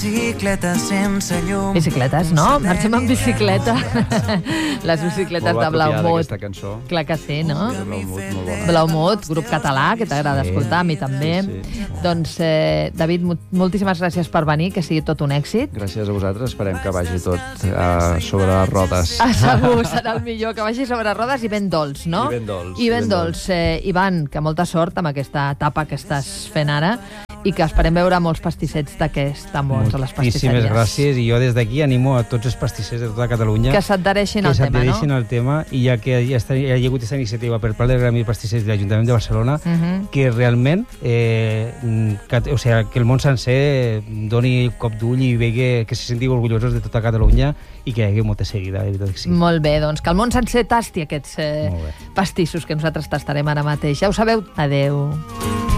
Bicicleta sense llum. Bicicletes, no? Marxem amb bicicleta. Les bicicletes de Blaumut. Aquesta cançó. Clar que sí, no? Blaumut, molt bona. Blaumut, grup català, que t'agrada escoltar, a mi també. Sí. Doncs, David, moltíssimes gràcies per venir, que sigui tot un èxit. Gràcies a vosaltres, esperem que vagi tot sobre les rodes. Segur, serà el millor, que vagi sobre rodes i ben dolç, no? I ben dolç. I ben dolç. Ivan, que molta sort amb aquesta etapa que estàs fent ara i que esperem veure molts pastissets d'aquests tan bons a les pastisseries. Moltíssimes gràcies, i jo des d'aquí animo a tots els pastissers de tota Catalunya que s'adhereixin al tema, no? al tema, i ja que hi ha hagut aquesta iniciativa per part del Gremi de Pastissers de l'Ajuntament de Barcelona, que realment que el món sencer doni cop d'ull i vegi que se senti orgullosos de tota Catalunya i que hi hagi molta seguida, de veritat que sí. Molt bé, doncs que el món sencer tasti aquests pastissos que nosaltres tastarem ara mateix. Ja ho sabeu, adeu.